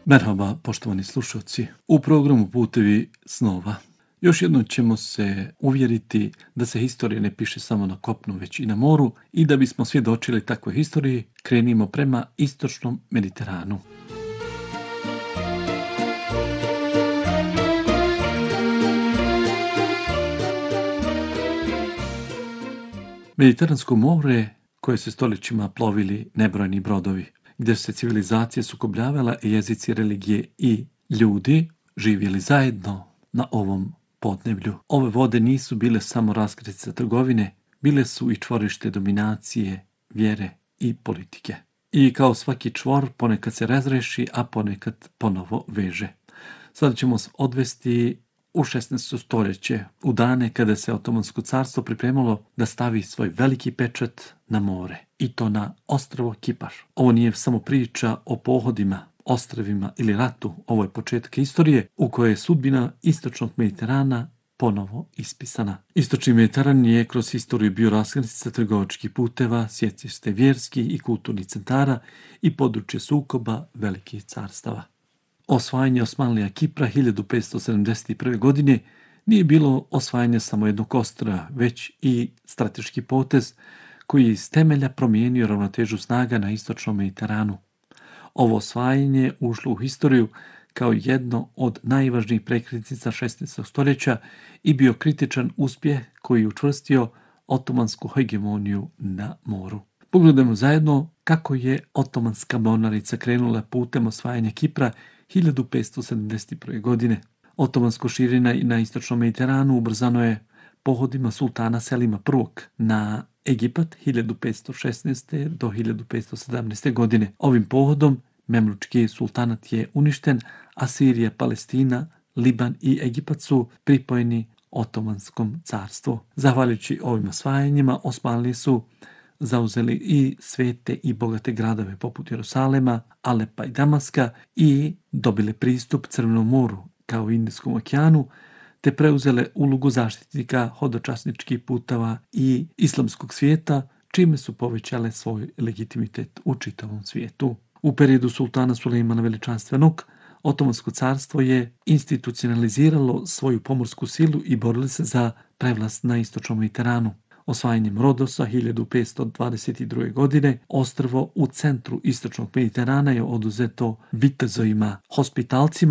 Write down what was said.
Merhaba, poštovani slušalci. U programu Putevi snova još jednom ćemo se uvjeriti da se historija ne piše samo na kopnu, već i na moru i da bismo svjedočili takvoj historiji, krenimo prema istočnom Mediteranu. Mediteransko more koje se stoljećima plovili nebrojni brodovi, gdje se civilizacije sukobljavala i jezici, religije i ljudi živjeli zajedno na ovom podneblju. Ove vode nisu bile samo raskrsnica trgovine, bile su i čvorište dominacije, vjere i politike. I kao svaki čvor ponekad se razreši, a ponekad ponovo veže. Sada ćemo se odvesti u 16. stoljeće, u dane kada se Otomansko carstvo pripremalo da stavi svoj veliki pečat na more, i to na ostrvo Kipar. Ovo nije samo priča o pohodima, ostrvima ili ratu, ovo je početak istorije u kojoj je sudbina istočnog Mediterana ponovo ispisana. Istočni Mediteran je kroz historiju bio raskrsnica trgovačkih puteva, sjecište vjerskih i kulturnih centara i područje sukoba velikih carstava. Osvajanje Osmanlija Kipra 1571. godine nije bilo osvajanje samo jednog ostrva, već i strateški potez koji je iz temelja promijenio ravnotežu snaga na istočnom Mediteranu. Ovo osvajanje ušlo u historiju kao jedno od najvažnijih prekretnica 16. stoljeća i bio kritičan uspjeh koji je učvrstio otomansku hegemoniju na moru. Pogledajmo zajedno kako je otomanska mornarica krenula putem osvajanja Kipra 1571. godine. Otomansko širenje na istočnom Mediteranu ubrzano je pohodima sultana Selima I na Egipat 1516. do 1517. godine. Ovim pohodom Memlučki sultanat je uništen, a Sirija, Palestina, Liban i Egipat su pripojeni Otomanskom carstvu. Zahvaljujući ovim osvajanjima, Osmanlije su zauzeli i svete i bogate gradove poput Jerusalema, Alepa i Damaska i dobile pristup Crvenom moru kao i Indijskom okeanu, te preuzele ulogu zaštitnika hodočasničkih puteva i islamskog svijeta, čime su povećale svoj legitimitet u čitavom svijetu. U periodu sultana Sulejmana Veličanstvenog, Otomansko carstvo je institucionaliziralo svoju pomorsku silu i borili se za prevlast na istočnom Mediteranu. Osvajanjem Rodosa 1522. godine ostrvo u centru istočnog Mediterana je oduzeto vitezovima hospitalcima